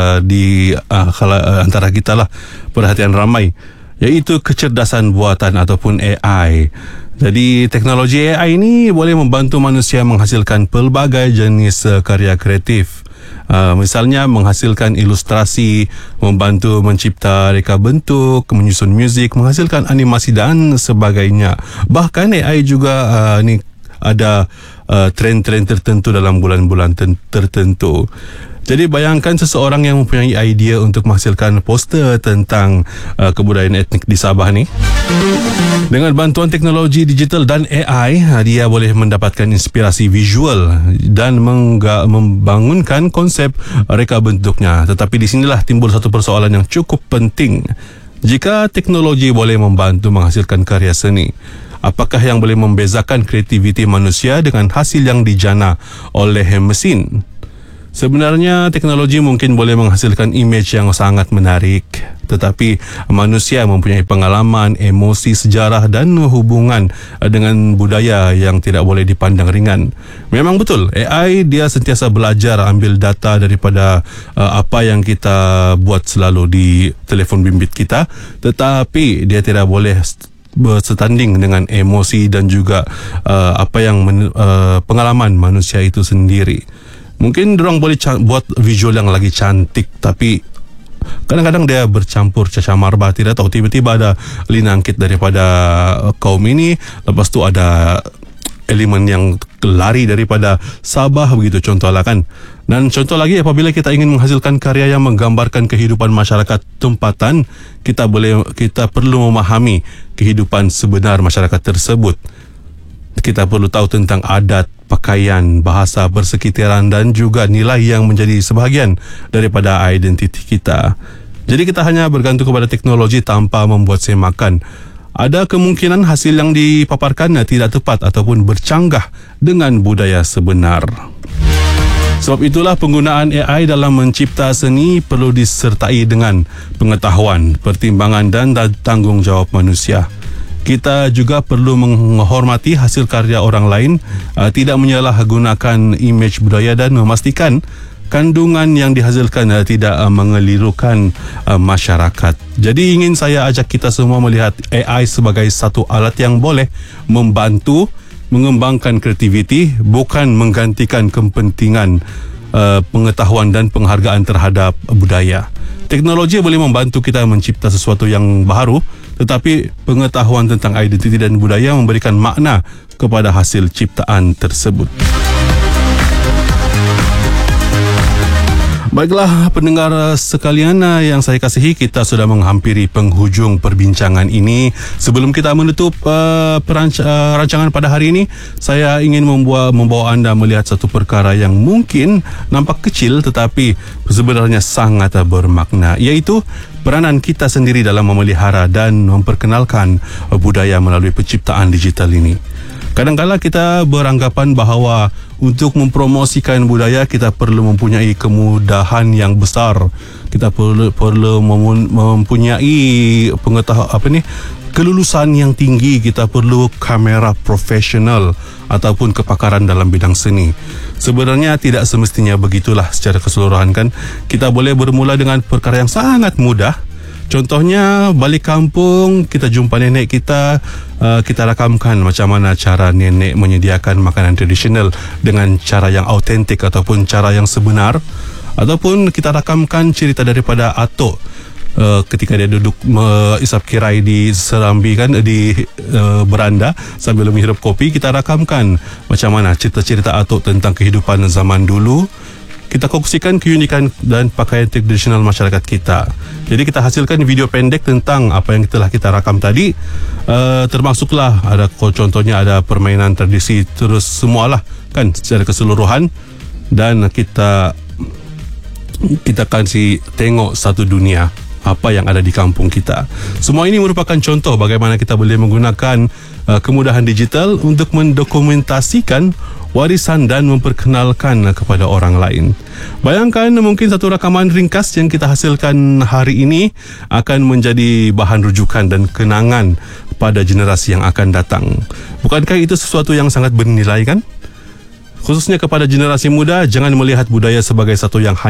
antara kita lah, perhatian ramai, iaitu kecerdasan buatan ataupun AI. Jadi teknologi AI ini boleh membantu manusia menghasilkan pelbagai jenis karya kreatif. Misalnya menghasilkan ilustrasi, membantu mencipta reka bentuk, menyusun muzik, menghasilkan animasi dan sebagainya. Bahkan AI juga ada trend-trend tertentu dalam bulan-bulan tertentu. Jadi bayangkan seseorang yang mempunyai idea untuk menghasilkan poster tentang kebudayaan etnik di Sabah ni. Dengan bantuan teknologi digital dan AI, dia boleh mendapatkan inspirasi visual dan membangunkan konsep reka bentuknya. Tetapi di sinilah timbul satu persoalan yang cukup penting. Jika teknologi boleh membantu menghasilkan karya seni, apakah yang boleh membezakan kreativiti manusia dengan hasil yang dijana oleh mesin? Sebenarnya teknologi mungkin boleh menghasilkan imej yang sangat menarik, tetapi manusia mempunyai pengalaman, emosi, sejarah dan hubungan dengan budaya yang tidak boleh dipandang ringan. Memang betul, AI dia sentiasa belajar ambil data daripada apa yang kita buat selalu di telefon bimbit kita, tetapi dia tidak boleh bersetanding dengan emosi dan juga pengalaman manusia itu sendiri. Mungkin diorang boleh buat visual yang lagi cantik, tapi kadang-kadang dia bercampur caca marba, tidak tahu, tiba-tiba ada linangkit daripada kaum ini, lepas tu ada elemen yang lari daripada Sabah, begitu contohlah kan. Dan contoh lagi, apabila kita ingin menghasilkan karya yang menggambarkan kehidupan masyarakat tempatan, kita perlu memahami kehidupan sebenar masyarakat tersebut. Kita perlu tahu tentang adat, pakaian, bahasa persekitaran dan juga nilai yang menjadi sebahagian daripada identiti kita. Jadi kita hanya bergantung kepada teknologi tanpa membuat semakan. Ada kemungkinan hasil yang dipaparkan tidak tepat ataupun bercanggah dengan budaya sebenar. Sebab itulah penggunaan AI dalam mencipta seni perlu disertai dengan pengetahuan, pertimbangan dan tanggungjawab manusia. Kita juga perlu menghormati hasil karya orang lain, tidak menyalahgunakan imej budaya dan memastikan kandungan yang dihasilkan tidak mengelirukan masyarakat. Jadi ingin saya ajak kita semua melihat AI sebagai satu alat yang boleh membantu mengembangkan kreativiti, bukan menggantikan kepentingan pengetahuan dan penghargaan terhadap budaya. Teknologi boleh membantu kita mencipta sesuatu yang baru, tetapi pengetahuan tentang identiti dan budaya memberikan makna kepada hasil ciptaan tersebut. Baiklah pendengar sekalian yang saya kasihi, kita sudah menghampiri penghujung perbincangan ini. Sebelum kita menutup rancangan pada hari ini, saya ingin membawa anda melihat satu perkara yang mungkin nampak kecil tetapi sebenarnya sangat bermakna, iaitu peranan kita sendiri dalam memelihara dan memperkenalkan budaya melalui penciptaan digital ini. Kadang-kala kita beranggapan bahawa untuk mempromosikan budaya kita perlu mempunyai kemudahan yang besar. Kita perlu mempunyai kelulusan yang tinggi. Kita perlu kamera profesional ataupun kepakaran dalam bidang seni. Sebenarnya tidak semestinya begitulah secara keseluruhan kan. Kita boleh bermula dengan perkara yang sangat mudah. Contohnya balik kampung, kita jumpa nenek kita, kita rakamkan macam mana cara nenek menyediakan makanan tradisional dengan cara yang autentik ataupun cara yang sebenar. Ataupun kita rakamkan cerita daripada atuk ketika dia duduk isap kirai di serambi kan, di beranda sambil menghirup kopi. Kita rakamkan macam mana cerita-cerita atuk tentang kehidupan zaman dulu. Kita kongsikan keunikan dan pakaian tradisional masyarakat kita. Jadi kita hasilkan video pendek tentang apa yang telah kita rakam tadi. Termasuklah ada contohnya ada permainan tradisi, terus semualah kan secara keseluruhan. Dan kita kasih tengok satu dunia apa yang ada di kampung kita. Semua ini merupakan contoh bagaimana kita boleh menggunakan kemudahan digital untuk mendokumentasikan warisan dan memperkenalkan kepada orang lain. Bayangkan mungkin satu rakaman ringkas yang kita hasilkan hari ini akan menjadi bahan rujukan dan kenangan pada generasi yang akan datang. Bukankah itu sesuatu yang sangat bernilai kan? Khususnya kepada generasi muda, jangan melihat budaya sebagai satu yang